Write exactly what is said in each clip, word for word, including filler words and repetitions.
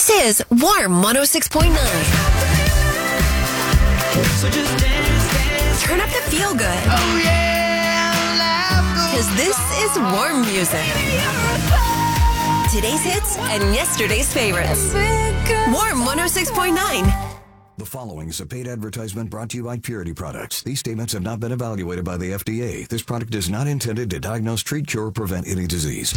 This is Warm one oh six point nine. So just dance, dance. Turn up the feel good. Oh yeah, Because this is warm music. Today's hits and yesterday's favorites. Warm one oh six point nine. The following is a paid advertisement brought to you by Purity Products. These statements have not been evaluated by the F D A. This product is not intended to diagnose, treat, cure, or prevent any disease.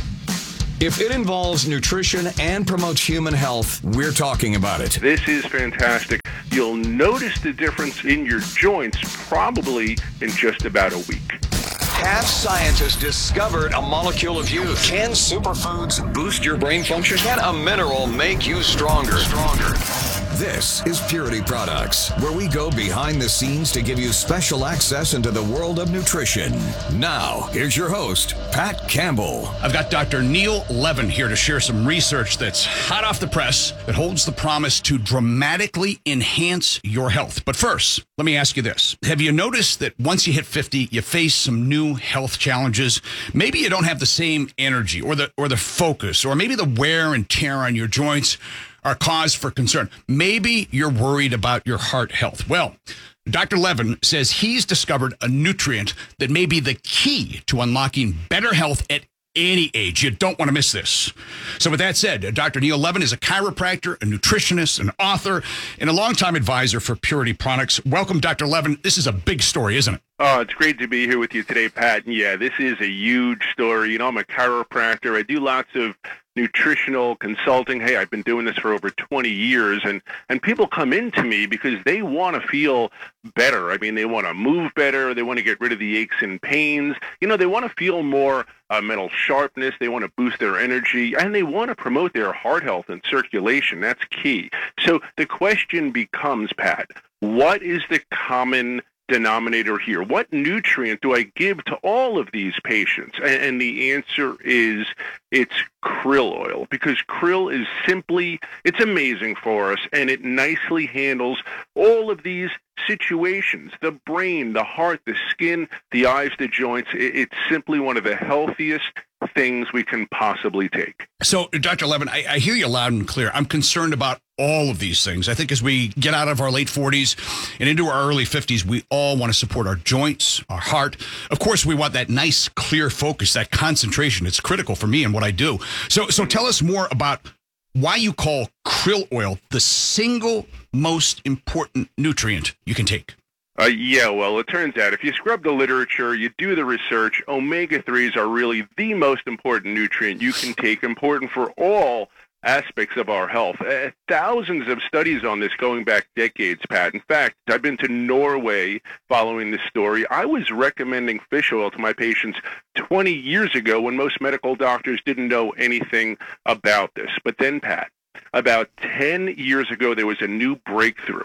If it involves nutrition and promotes human health, we're talking about it. This is fantastic. You'll notice the difference in your joints probably in just about a week. Have scientists discovered a molecule of youth? Can superfoods boost your brain function? Can a mineral make you stronger? Stronger. This is Purity Products, where we go behind the scenes to give you special access into the world of nutrition. Now, here's your host, Pat Campbell. I've got Doctor Neil Levin here to share some research that's hot off the press that holds the promise to dramatically enhance your health. But first, let me ask you this. Have you noticed that once you hit fifty, you face some new health challenges? Maybe you don't have the same energy or the or the focus, or maybe the wear and tear on your joints are cause for concern. Maybe you're worried about your heart health. Well, Doctor Levin says he's discovered a nutrient that may be the key to unlocking better health at any age. You don't want to miss this. So with that said, Doctor Neil Levin is a chiropractor, a nutritionist, an author, and a longtime advisor for Purity Products. Welcome, Doctor Levin. This is a big story, isn't it? Oh, it's great to be here with you today, Pat. And yeah, this is a huge story. You know, I'm a chiropractor. I do lots of nutritional consulting. Hey, I've been doing this for over twenty years, and, and people come into me because they want to feel better. I mean, they want to move better. They want to get rid of the aches and pains. You know, they want to feel more uh, mental sharpness. They want to boost their energy, and they want to promote their heart health and circulation. That's key. So the question becomes, Pat, what is the common denominator here? What nutrient do I give to all of these patients? And, and the answer is it's krill oil, because krill is simply, it's amazing for us, and it nicely handles all of these situations: the brain, the heart, the skin, the eyes, the joints. It, it's simply one of the healthiest things we can possibly take. So, Doctor Levin, I, I hear you loud and clear. I'm concerned about all of these things. I think as we get out of our late forties and into our early fifties, we all want to support our joints, our heart. Of course, we want that nice, clear focus, that concentration. It's critical for me and what I do. So, so tell us more about why you call krill oil the single most important nutrient you can take. Uh, yeah, well, it turns out if you scrub the literature, you do the research, omega threes are really the most important nutrient you can take, important for all aspects of our health. Uh, thousands of studies on this going back decades, Pat. In fact, I've been to Norway following this story. I was recommending fish oil to my patients twenty years ago when most medical doctors didn't know anything about this. But then, Pat, about ten years ago, there was a new breakthrough.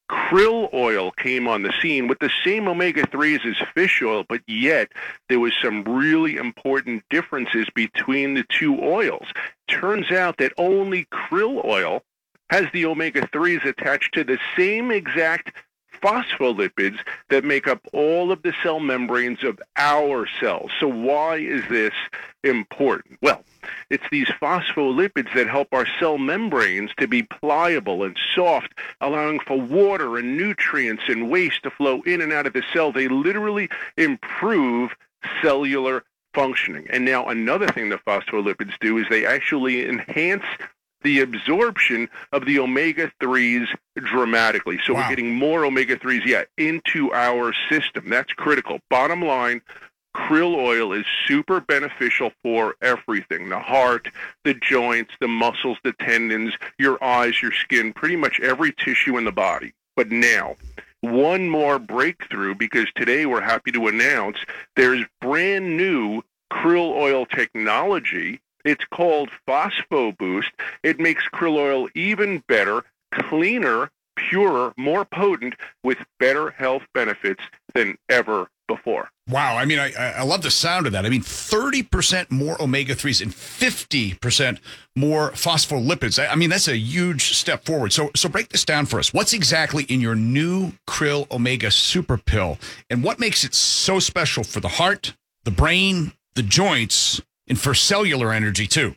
Krill oil came on the scene with the same omega threes as fish oil, but yet there was some really important differences between the two oils. Turns out that only krill oil has the omega threes attached to the same exact phospholipids that make up all of the cell membranes of our cells. So why is this important? Well, it's these phospholipids that help our cell membranes to be pliable and soft, allowing for water and nutrients and waste to flow in and out of the cell. They literally improve cellular functioning. And now another thing the phospholipids do is they actually enhance the absorption of the omega threes dramatically. So wow. We're getting more omega threes, yeah, into our system. That's critical. Bottom line, krill oil is super beneficial for everything: the heart, the joints, the muscles, the tendons, your eyes, your skin, pretty much every tissue in the body. But now, one more breakthrough, because today we're happy to announce there's brand new krill oil technology. It's called PhosphoBoost. It makes krill oil even better, cleaner, purer, more potent, with better health benefits than ever before. Wow. I mean, I, I love the sound of that. I mean, thirty percent more omega threes and fifty percent more phospholipids. I, I mean, that's a huge step forward. So, so break this down for us. What's exactly in your new Krill Omega Super Pill, and what makes it so special for the heart, the brain, the joints, and for cellular energy too?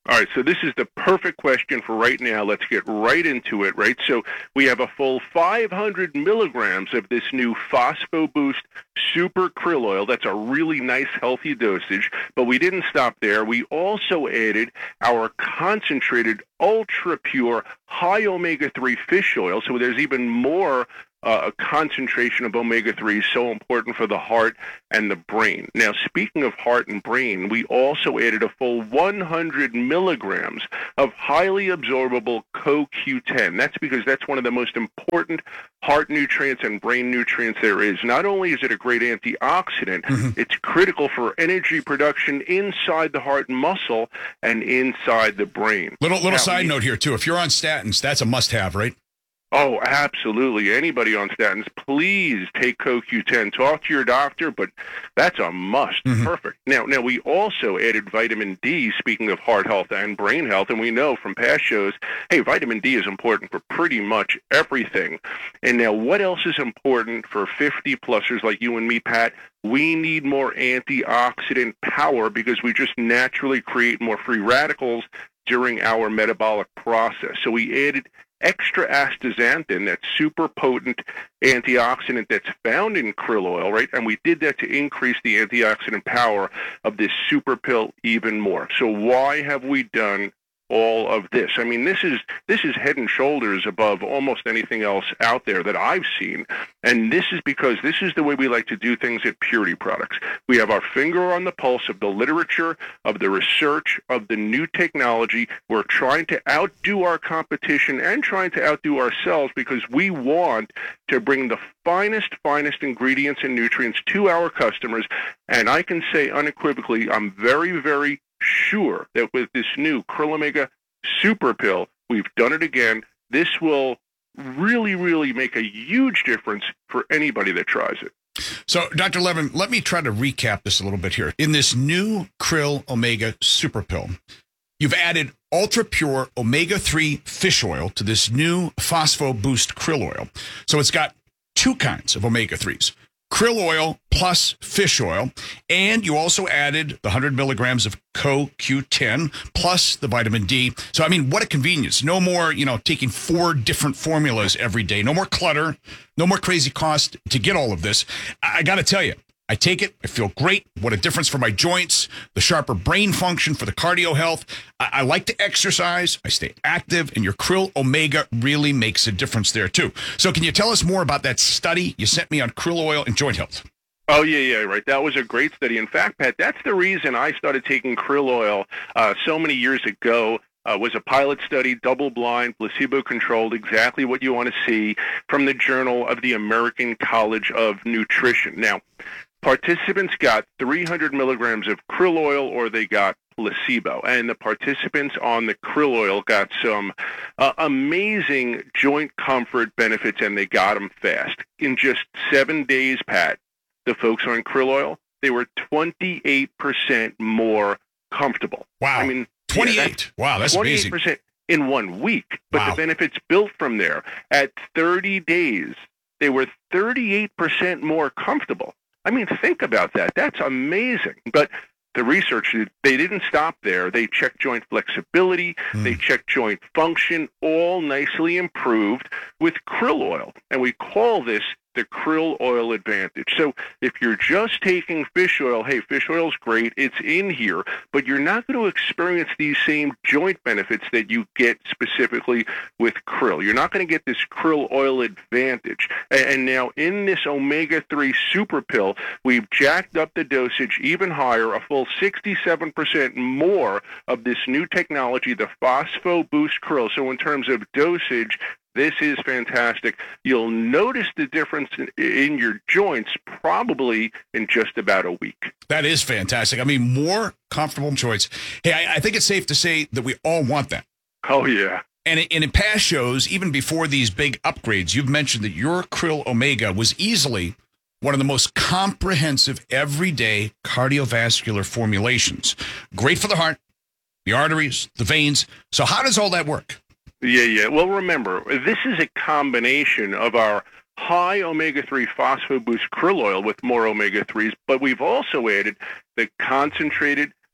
All right, so this is the perfect question for right now. Let's get right into it, right? So we have a full five hundred milligrams of this new PhosphoBoost Super Krill Oil. That's a really nice, healthy dosage. But we didn't stop there. We also added our concentrated, ultra-pure, high omega three fish oil. So there's even more Uh, a concentration of omega three, so important for the heart and the brain. Now, speaking of heart and brain, we also added a full one hundred milligrams of highly absorbable C O Q ten. That's because that's one of the most important heart nutrients and brain nutrients there is. Not only is it a great antioxidant, mm-hmm. it's critical for energy production inside the heart and muscle and inside the brain. Little little now, side note here, too. If you're on statins, that's a must-have, right? Oh, absolutely. Anybody on statins, please take C O Q ten. Talk to your doctor, but that's a must. Mm-hmm. Perfect. Now, now, we also added vitamin D, speaking of heart health and brain health, and we know from past shows, hey, vitamin D is important for pretty much everything. And now, what else is important for fifty-plussers like you and me, Pat? We need more antioxidant power because we just naturally create more free radicals during our metabolic process. So we added extra astaxanthin, that super potent antioxidant that's found in krill oil, right? And we did that to increase the antioxidant power of this super pill even more. So why have we done all of this? I mean, this is this is head and shoulders above almost anything else out there that I've seen. And this is because this is the way we like to do things at Purity Products. We have our finger on the pulse of the literature, of the research, of the new technology. We're trying to outdo our competition and trying to outdo ourselves because we want to bring the finest, finest ingredients and nutrients to our customers. And I can say unequivocally, I'm very, very sure that with this new Krill Omega Super Pill, we've done it again. This will really, really make a huge difference for anybody that tries it. So, Doctor Levin, let me try to recap this a little bit here. In this new Krill Omega Super Pill, you've added ultra-pure omega three fish oil to this new PhosphoBoost Krill Oil. So it's got two kinds of omega threes. Krill oil plus fish oil, and you also added the one hundred milligrams of C O Q ten plus the vitamin D. So, I mean, what a convenience. No more, you know, taking four different formulas every day. No more clutter. No more crazy cost to get all of this. I, I got to tell you, I take it. I feel great. What a difference for my joints, the sharper brain function, for the cardio health. I, I like to exercise. I stay active, and your Krill Omega really makes a difference there, too. So can you tell us more about that study you sent me on krill oil and joint health? Oh, yeah, yeah, right. That was a great study. In fact, Pat, that's the reason I started taking krill oil uh, so many years ago. Uh, was a pilot study, double-blind, placebo-controlled, exactly what you want to see from the Journal of the American College of Nutrition. Now, participants got three hundred milligrams of krill oil or they got placebo. And the participants on the krill oil got some uh, amazing joint comfort benefits, and they got them fast. In just seven days, Pat, the folks on krill oil, they were twenty-eight percent more comfortable. Wow. I mean, twenty-eight. Yeah, wow, that's amazing. twenty-eight percent in one week. But Wow. the benefits built from there. At thirty days, they were thirty-eight percent more comfortable. I mean, think about that. That's amazing. But the research, they didn't stop there. They checked joint flexibility. Mm. They checked joint function, all nicely improved with krill oil. And we call this the krill oil advantage. So if you're just taking fish oil, hey, fish oil's great, it's in here, but you're not going to experience these same joint benefits that you get specifically with krill. You're not going to get this krill oil advantage. And now in this omega three super pill, we've jacked up the dosage even higher, a full sixty-seven percent more of this new technology, the PhosphoBoost Krill. So in terms of dosage, this is fantastic. You'll notice the difference in, in your joints probably in just about a week. That is fantastic. I mean, more comfortable joints. Hey, I, I think it's safe to say that we all want that. Oh, yeah. And, and in past shows, even before these big upgrades, you've mentioned that your Krill Omega was easily one of the most comprehensive everyday cardiovascular formulations. Great for the heart, the arteries, the veins. So how does all that work? Yeah, yeah. Well, remember, this is a combination of our high omega three PhosphoBoost krill oil with more omega threes, but we've also added the concentrated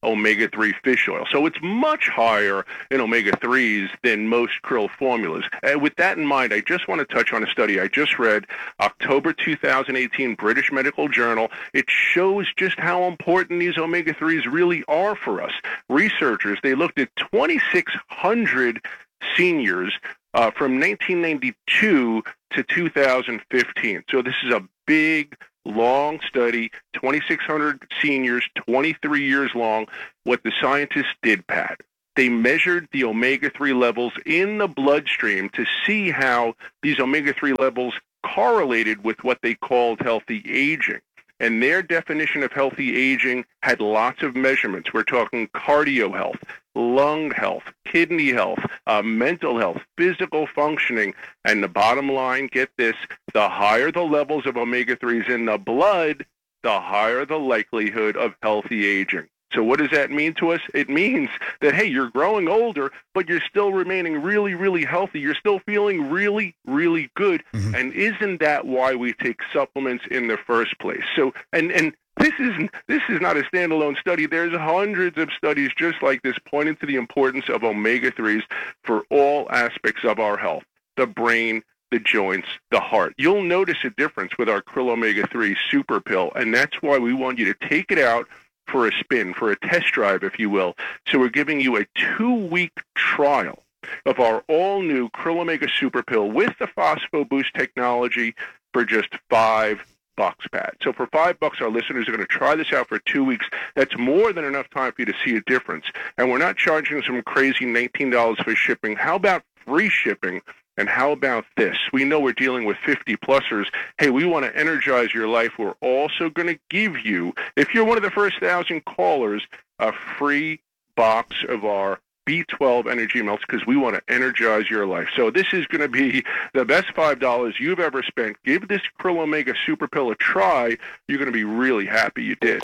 omega three fish oil. So it's much higher in omega threes than most krill formulas. And with that in mind, I just want to touch on a study I just read, October two thousand eighteen, British Medical Journal. It shows just how important these omega threes really are for us. Researchers, they looked at twenty-six hundred seniors uh, from nineteen ninety-two to two thousand fifteen. So this is a big, long study, twenty-six hundred seniors, twenty-three years long. What the scientists did, Pat, they measured the omega three levels in the bloodstream to see how these omega three levels correlated with what they called healthy aging. And their definition of healthy aging had lots of measurements. We're talking cardio health, lung health, kidney health, uh, mental health, physical functioning. And the bottom line, get this, the higher the levels of omega threes in the blood, the higher the likelihood of healthy aging. So what does that mean to us? It means that, hey, you're growing older, but you're still remaining really, really healthy. You're still feeling really, really good. Mm-hmm. And isn't that why we take supplements in the first place? So, and, and this is this is not a standalone study. There's hundreds of studies just like this pointing to the importance of omega threes for all aspects of our health, the brain, the joints, the heart. You'll notice a difference with our Krill omega three super pill, and that's why we want you to take it out for a spin, for a test drive, if you will. So we're giving you a two-week trial of our all-new Krill Omega Super Pill with the Phospho Boost technology for just five bucks, Pat. So for five bucks, our listeners are going to try this out for two weeks. That's more than enough time for you to see a difference. And we're not charging some crazy nineteen dollars for shipping. How about free shipping? And how about this? We know we're dealing with fifty-plussers. Hey, we want to energize your life. We're also going to give you, if you're one of the first thousand callers, a free box of our B twelve Energy Melts because we want to energize your life. So this is going to be the best five dollars you've ever spent. Give this Krill Omega Super Pill a try. You're going to be really happy you did.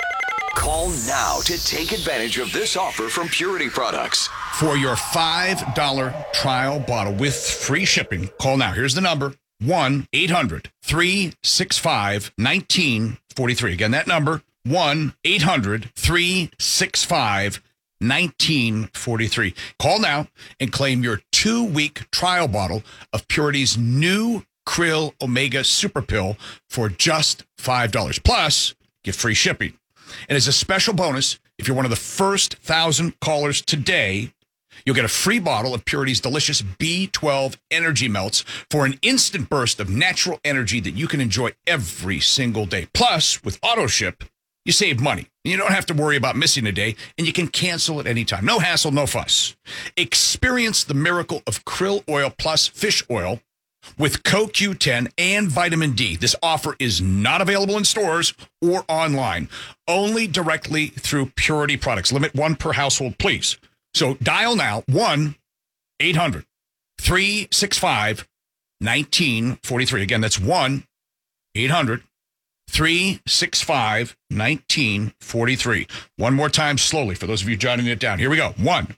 Call now to take advantage of this offer from Purity Products. For your five dollar trial bottle with free shipping, call now. Here's the number, one eight hundred three six five one nine four three. Again, that number, one eight hundred three six five one nine four three. Call now and claim your two-week trial bottle of Purity's new Krill Omega Super Pill for just five dollars. Plus, get free shipping. And as a special bonus, if you're one of the first thousand callers today, you'll get a free bottle of Purity's delicious B twelve Energy Melts for an instant burst of natural energy that you can enjoy every single day. Plus, with auto ship, you save money. You don't have to worry about missing a day, and you can cancel at any time. No hassle, no fuss. Experience the miracle of krill oil plus fish oil with C O Q ten and vitamin D. This offer is not available in stores or online, only directly through Purity Products. Limit one per household, please. So dial now, one eight hundred three six five one nine four three. Again, that's one eight hundred three six five one nine four three. One more time slowly for those of you jotting it down. Here we go. one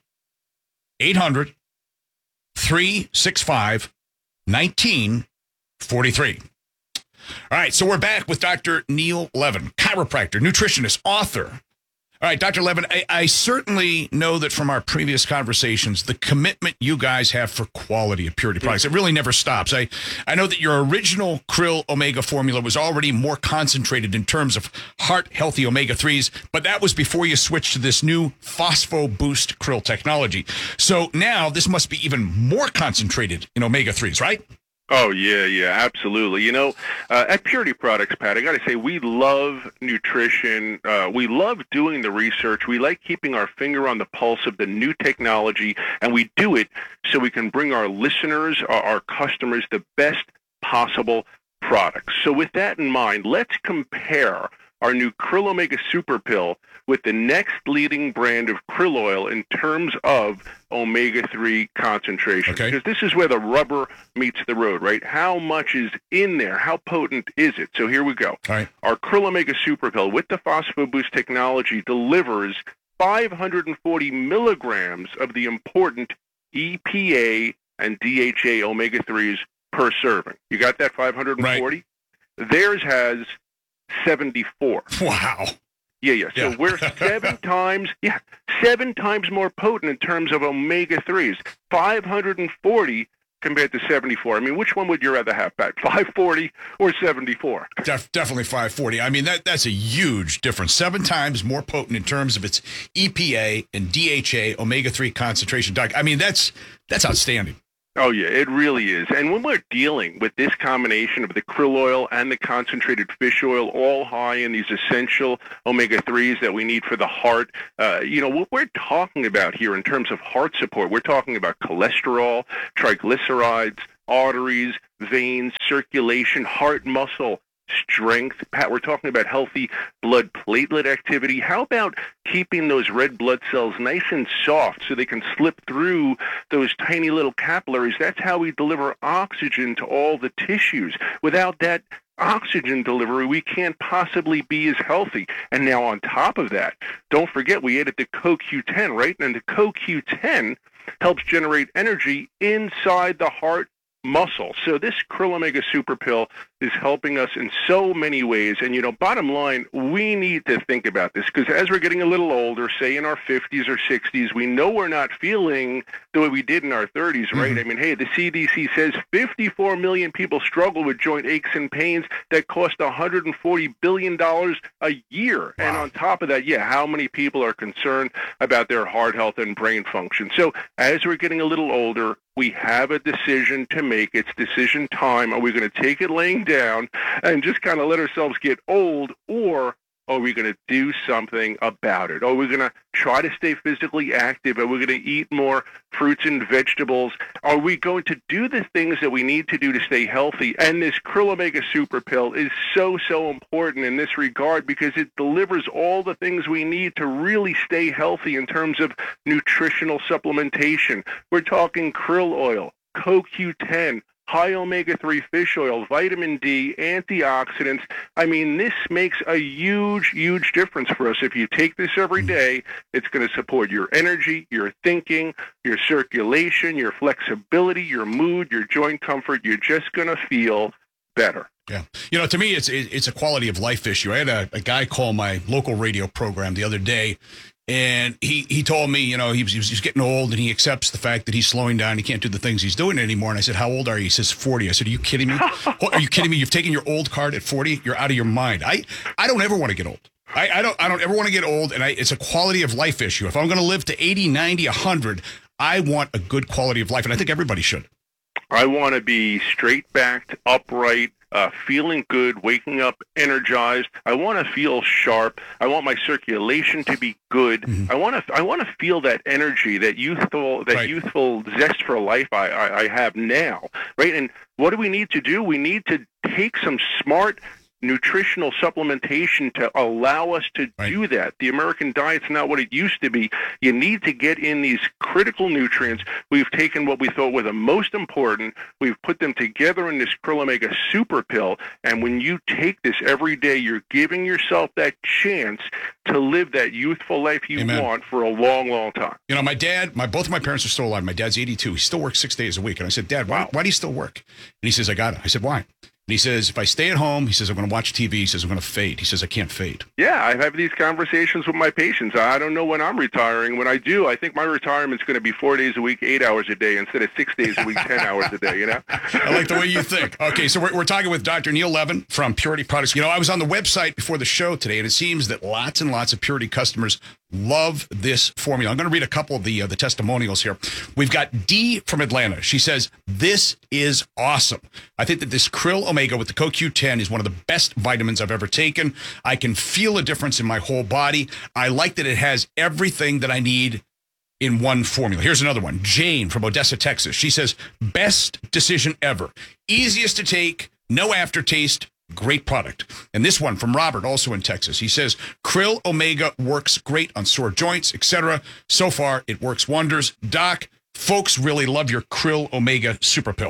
eight hundred three six five nineteen forty-three. All right, so we're back with Doctor Neil Levin, chiropractor, nutritionist, author. All right, Doctor Levin, I, I certainly know that from our previous conversations, the commitment you guys have for quality of Purity products, it really never stops. I, I know that your original Krill Omega formula was already more concentrated in terms of heart-healthy omega threes, but that was before you switched to this new Phospho Boost Krill technology. So now this must be even more concentrated in omega threes, right? Oh, yeah, yeah, absolutely. You know, uh, at Purity Products, Pat, I got to say, we love nutrition. Uh, we love doing the research. We like keeping our finger on the pulse of the new technology, and we do it so we can bring our listeners, our, our customers, the best possible products. So with that in mind, let's compare our new Krill Omega Super Pill with the next leading brand of krill oil in terms of omega three concentration. Okay. Because this is where the rubber meets the road, right? How much is in there? How potent is it? So here we go. All right. Our Krill Omega Super Pill with the Phospho Boost technology delivers five hundred forty milligrams of the important E P A and D H A omega threes per serving. You got that five hundred forty? Right. Theirs has seventy-four. Wow. Yeah, yeah. So Yeah. we're seven times, yeah, seven times more potent in terms of omega threes, five hundred forty compared to seventy-four. I mean, which one would you rather have, Pat, five forty or seventy-four? Def, definitely five forty. I mean, that that's a huge difference. Seven times more potent in terms of its E P A and D H A, omega three concentration. Doc, I mean, that's that's outstanding. Oh, yeah, it really is. And when we're dealing with this combination of the krill oil and the concentrated fish oil, all high in these essential omega threes that we need for the heart, uh, you know, what we're talking about here in terms of heart support, we're talking about cholesterol, triglycerides, arteries, veins, circulation, heart muscle, strength. Pat, we're talking about healthy blood platelet activity. How about keeping those red blood cells nice and soft so they can slip through those tiny little capillaries? That's how we deliver oxygen to all the tissues. Without that oxygen delivery, we can't possibly be as healthy. And now on top of that, don't forget we added the C O Q ten, right? And the C O Q ten helps generate energy inside the heart muscle. So this Krill Omega Super Pill is helping us in so many ways. And, you know, bottom line, we need to think about this because as we're getting a little older, say in our fifties or sixties, we know we're not feeling the way we did in our thirties, right? Mm-hmm. I mean, hey, the C D C says fifty-four million people struggle with joint aches and pains that cost one hundred forty billion dollars a year. Wow. And on top of that, yeah, how many people are concerned about their heart health and brain function? So as we're getting a little older, we have a decision to make. It's decision time. Are we going to take it laying down and just kind of let ourselves get old, or are we going to do something about it? Are we going to try to stay physically active? Are we going to eat more fruits and vegetables? Are we going to do the things that we need to do to stay healthy? And this Krill Omega Super Pill is so, so important in this regard because it delivers all the things we need to really stay healthy in terms of nutritional supplementation. We're talking krill oil, C O Q ten, high omega three fish oil, vitamin D, antioxidants. I mean, this makes a huge, huge difference for us. If you take this every day, it's going to support your energy, your thinking, your circulation, your flexibility, your mood, your joint comfort. You're just going to feel better. Yeah. You know, to me, it's it's a quality of life issue. I had a, a guy call my local radio program the other day, and he, he told me, you know, he was, he was he's getting old and he accepts the fact that he's slowing down. He can't do the things he's doing anymore. And I said, how old are you? He says, forty. I said, are you kidding me? Are you kidding me? You've taken your old card at forty? You're out of your mind. I, I don't ever want to get old. I, I don't I don't ever want to get old. And I, it's a quality of life issue. If I'm going to live to eighty, ninety, one hundred, I want a good quality of life. And I think everybody should. I want to be straight-backed, upright, uh, feeling good, waking up energized. I want to feel sharp. I want my circulation to be good. Mm-hmm. I want to I want to feel that energy, that youthful that right. youthful zest for life I, I, I have now, right? And what do we need to do? We need to take some smart nutritional supplementation to allow us to right. do that. The American diet's not what it used to be. You need to get in these critical nutrients. We've taken what we thought were the most important. We've put them together in this Krill Omega Super Pill. And when you take this every day, you're giving yourself that chance to live that youthful life you Amen. want for a long, long time. You know, my dad, my both of my parents are still alive. My dad's eighty-two. He still works six days a week. And I said, Dad, why, Wow. why do you still work? And he says, I got it. I said, why? And he says, if I stay at home, he says, I'm going to watch T V. He says, I'm going to fade. He says, I can't fade. Yeah, I have these conversations with my patients. I don't know when I'm retiring. When I do, I think my retirement's going to be four days a week, eight hours a day, instead of six days a week, ten hours a day, you know? I like the way you think. Okay, so we're, we're talking with Doctor Neil Levin from Purity Products. You know, I was on the website before the show today, and it seems that lots and lots of Purity customers love this formula. I'm going to read a couple of the uh, the testimonials here. We've got Dee from Atlanta. She says, this is awesome. I think that this Krill Omega with the C O Q ten is one of the best vitamins I've ever taken. I can feel a difference in my whole body. I like that it has everything that I need in one formula. Here's another one. Jane from Odessa, Texas. She says, best decision ever. Easiest to take, no aftertaste, great product. And this one from Robert, also in Texas. He says, Krill Omega works great on sore joints, et cetera. So far, it works wonders. Doc, folks really love your Krill Omega Super Pill.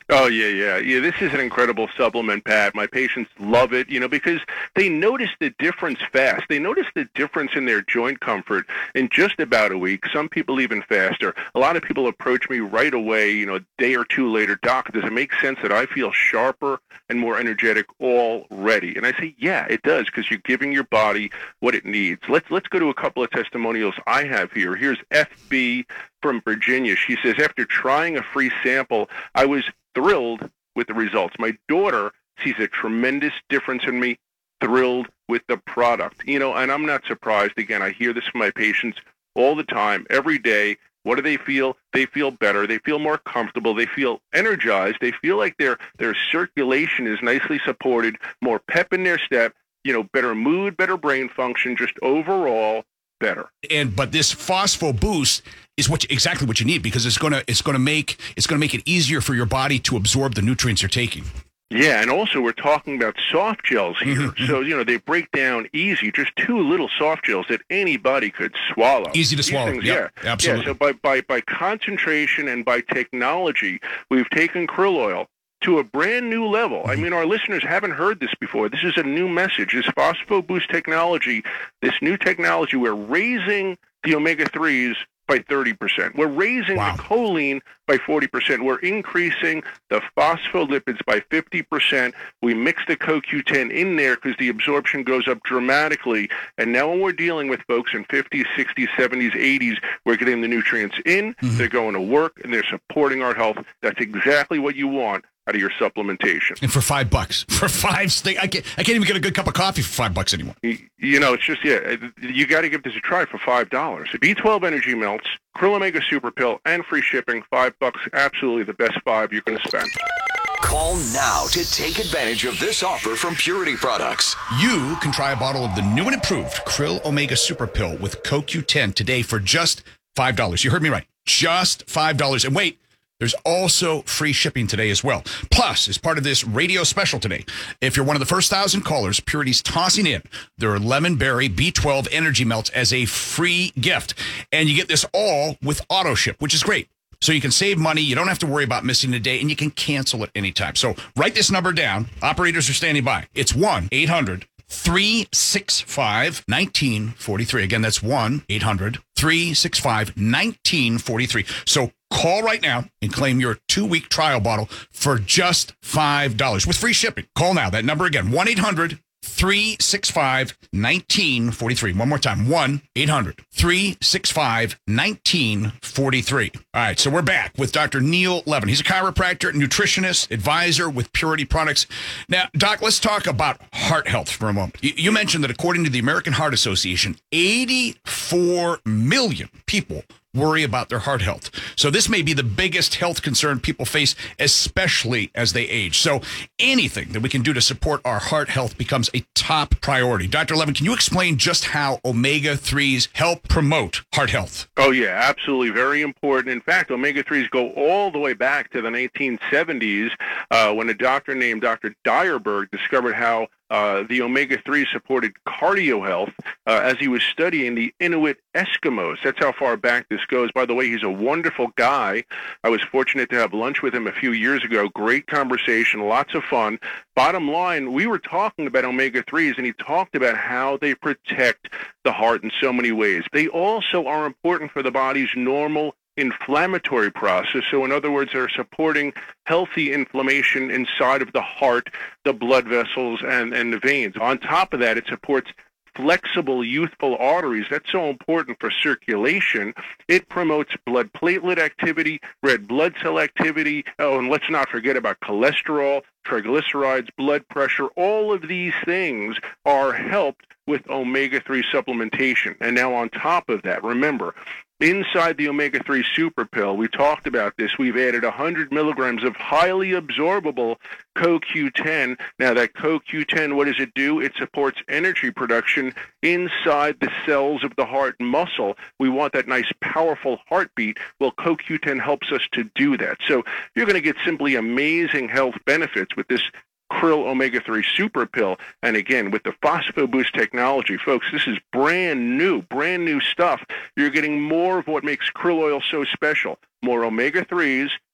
Oh, yeah, yeah. Yeah, this is an incredible supplement, Pat. My patients love it, you know, because they notice the difference fast. They notice the difference in their joint comfort in just about a week. Some people even faster. A lot of people approach me right away, you know, a day or two later, Doc, does it make sense that I feel sharper and more energetic already? And I say, yeah, it does, because you're giving your body what it needs. Let's let's go to a couple of testimonials I have here. Here's F B from Virginia. She says, after trying a free sample, I was thrilled with the results. My daughter sees a tremendous difference in me, thrilled with the product. You know, and I'm not surprised. Again, I hear this from my patients all the time, every day. What do they feel? They feel better. They feel more comfortable. They feel energized. They feel like their their circulation is nicely supported, more pep in their step, you know, better mood, better brain function, just overall better. And but this Phospho Boost is what you, exactly what you need, because it's gonna it's gonna make it's gonna make it easier for your body to absorb the nutrients you're taking. Yeah, and also we're talking about soft gels here. Mm-hmm. So, you know, they break down easy, just two little soft gels that anybody could swallow. Easy to These swallow, things, yep, yeah. absolutely. Yeah, so by, by, by concentration and by technology, we've taken krill oil to a brand new level. I mean, our listeners haven't heard this before. This is a new message. This Phospho Boost technology, this new technology, we're raising the omega threes by thirty percent. We're raising Wow. the choline by forty percent. We're increasing the phospholipids by fifty percent. We mix the C O Q ten in there because the absorption goes up dramatically. And now when we're dealing with folks in fifties, sixties, seventies, eighties, we're getting the nutrients in, mm-hmm. they're going to work, and they're supporting our health. That's exactly what you want out of your supplementation. And for five bucks, for five, st- I can't, I can't even get a good cup of coffee for five bucks anymore. You, you know, it's just, yeah, you got to give this a try for five dollars. B twelve Energy Melts, Krill Omega Super Pill, and free shipping, five bucks, absolutely the best five you can spend. Call now to take advantage of this offer from Purity Products. You can try a bottle of the new and improved Krill Omega Super Pill with C O Q ten today for just five dollars. You heard me right. Just five dollars. And wait, there's also free shipping today as well. Plus, as part of this radio special today, if you're one of the first thousand callers, Purity's tossing in their Lemon Berry B twelve Energy Melts as a free gift. And you get this all with auto ship, which is great. So you can save money. You don't have to worry about missing a day, and you can cancel at any time. So write this number down. Operators are standing by. It's one eight hundred three six five one nine four three. Again, that's one eight hundred three six five one nine four three. So call right now and claim your two-week trial bottle for just five dollars with free shipping. Call now. That number again, one eight hundred three six five one nine four three. One more time, one eight hundred three six five one nine four three. All right, so we're back with Doctor Neil Levin. He's a chiropractor, nutritionist, advisor with Purity Products. Now, Doc, let's talk about heart health for a moment. You, you mentioned that according to the American Heart Association, eighty-four million people worry about their heart health. So this may be the biggest health concern people face, especially as they age. So anything that we can do to support our heart health becomes a top priority. Doctor Levin, can you explain just how omega threes help promote heart health? Oh, yeah, absolutely. Very important. In fact, omega threes go all the way back to the nineteen seventies uh, when a doctor named Doctor Dyerberg discovered how Uh, the omega three supported cardio health uh, as he was studying the Inuit Eskimos. That's how far back this goes. By the way, he's a wonderful guy. I was fortunate to have lunch with him a few years ago. Great conversation, lots of fun. Bottom line, we were talking about omega threes, and he talked about how they protect the heart in so many ways. They also are important for the body's normal inflammatory process. So in other words, they're supporting healthy inflammation inside of the heart, the blood vessels, and, and the veins. On top of that, it supports flexible, youthful arteries. That's so important for circulation. It promotes blood platelet activity, red blood cell activity. Oh, and let's not forget about cholesterol, triglycerides, blood pressure. All of these things are helped with omega three supplementation. And now on top of that, remember, inside the omega three super pill, we talked about this, we've added one hundred milligrams of highly absorbable C O Q ten. Now that C O Q ten, what does it do? It supports energy production inside the cells of the heart muscle. We want that nice powerful heartbeat. Well, C O Q ten helps us to do that. So you're going to get simply amazing health benefits with this Krill Omega three Super Pill. And again, with the Phospho Boost technology, folks, this is brand new, brand new stuff. You're getting more of what makes krill oil so special. More omega threes,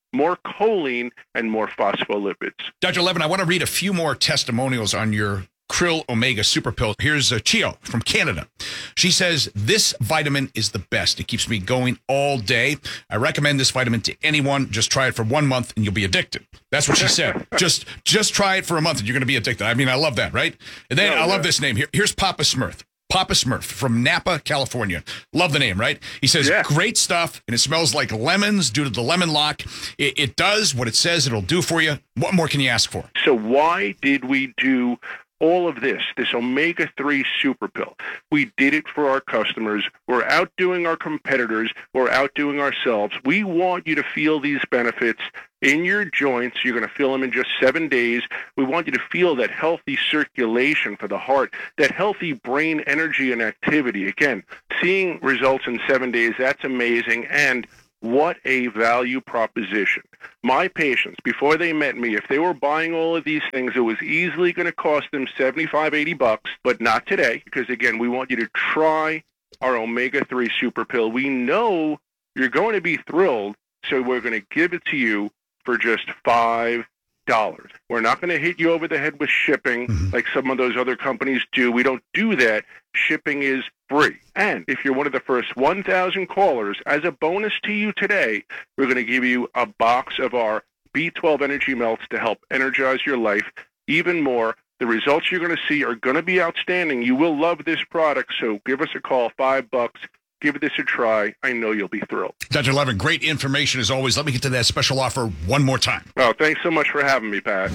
more choline, and more phospholipids. Doctor Levin, I want to read a few more testimonials on your Krill Omega Super Pill. Here's uh, Chio from Canada. She says, this vitamin is the best. It keeps me going all day. I recommend this vitamin to anyone. Just try it for one month and you'll be addicted. That's what she said. just just try it for a month and you're going to be addicted. I mean, I love that, right? And then Oh, I love yeah. this name. Here, here's Papa Smurf. Papa Smurf from Napa, California. Love the name, right? He says, Yeah. great stuff, and it smells like lemons due to the lemon lock. It, it does what it says it'll do for you. What more can you ask for? So why did we do all of this, this omega three super pill? We did it for our customers. We're outdoing our competitors. We're outdoing ourselves. We want you to feel these benefits in your joints. You're going to feel them in just seven days. We want you to feel that healthy circulation for the heart, that healthy brain energy and activity. Again, seeing results in seven days, that's amazing. And what a value proposition. My patients, before they met me, if they were buying all of these things, it was easily going to cost them seventy-five, eighty bucks, but not today, because again, we want you to try our omega three super pill. We know you're going to be thrilled, so we're going to give it to you for just five dollars. We're not going to hit you over the head with shipping Mhm. like some of those other companies do. We don't do that. Shipping is free. And if you're one of the first one thousand callers, as a bonus to you today, we're going to give you a box of our B twelve Energy Melts to help energize your life even more. The results you're going to see are going to be outstanding. You will love this product, so give us a call, five bucks. Give this a try. I know you'll be thrilled. Doctor Levin, great information as always. Let me get to that special offer one more time. Oh, thanks so much for having me, Pat.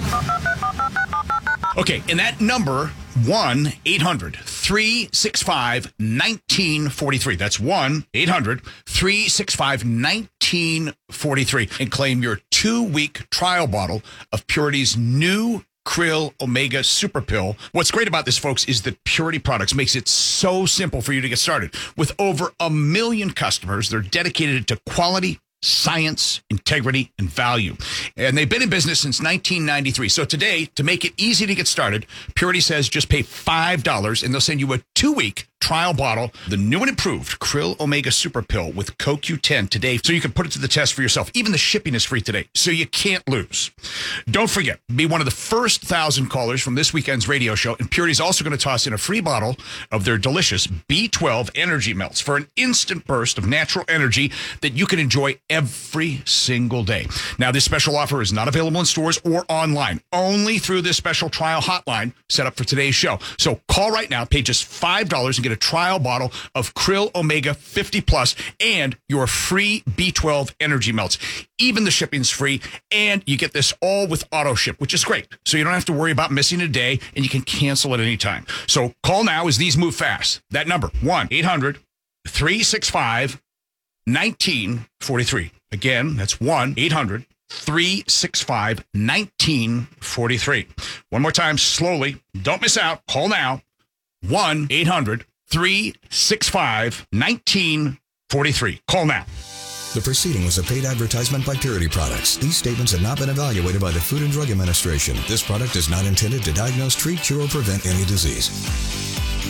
Okay, and that number, one eight hundred three six five one nine four three. That's one eight hundred three six five one nine four three. And claim your two-week trial bottle of Purity's new Krill Omega Super Pill. What's great about this, folks, is that Purity Products makes it so simple for you to get started. With over a million customers, they're dedicated to quality, science, integrity, and value. And they've been in business since nineteen ninety-three. So today, to make it easy to get started, Purity says just pay five dollars and they'll send you a two-week trial bottle, the new and improved Krill Omega Super Pill with C O Q ten today, so you can put it to the test for yourself. Even the shipping is free today, so you can't lose. Don't forget, be one of the first thousand callers from this weekend's radio show, and Purity's also going to toss in a free bottle of their delicious B twelve Energy Melts for an instant burst of natural energy that you can enjoy every single day. Now, this special offer is not available in stores or online, only through this special trial hotline set up for today's show. So call right now, pay just five dollars and get a trial bottle of Krill Omega fifty plus and your free B twelve Energy Melts. Even the shipping's free, and you get this all with auto ship, which is great. So you don't have to worry about missing a day, and you can cancel at any time. So call now as these move fast. That number, one eight hundred three six five one nine four three. Again, that's one eight hundred three six five one nine four three. One more time, slowly. Don't miss out. Call now. one eight hundred three six five one nine four three. Call now. The proceeding was a paid advertisement by Purity Products. These statements have not been evaluated by the Food and Drug Administration. This product is not intended to diagnose, treat, cure, or prevent any disease.